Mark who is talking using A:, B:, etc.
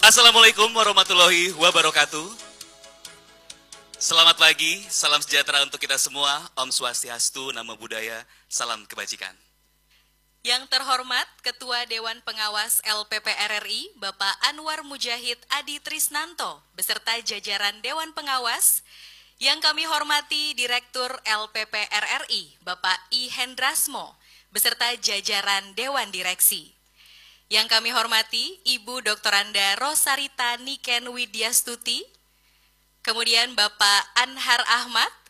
A: Assalamualaikum warahmatullahi wabarakatuh. Selamat pagi, salam sejahtera untuk kita semua. Om Swastiastu, Namo Buddhaya, salam kebajikan.
B: Yang terhormat Ketua Dewan Pengawas LPP RRI, Bapak Anwar Mujahid Adi Trisnanto, beserta jajaran Dewan Pengawas. Yang kami hormati Direktur LPP RRI, Bapak I. Hendrasmo, beserta jajaran Dewan Direksi. Yang kami hormati Ibu Dr. Anda Rosarita Niken Widyastuti, kemudian Bapak Anhar Ahmad,